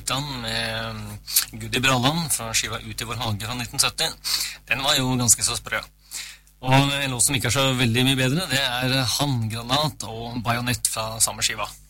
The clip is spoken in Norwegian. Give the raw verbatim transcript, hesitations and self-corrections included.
Titan med Gudi Bralland fra skiva Ut i vår hage fra nitten sytti. Den var jo ganske så sprø. Og en låt som ikke er så veldig mye bedre, det er Handgranat og Bajonett fra samme skiva.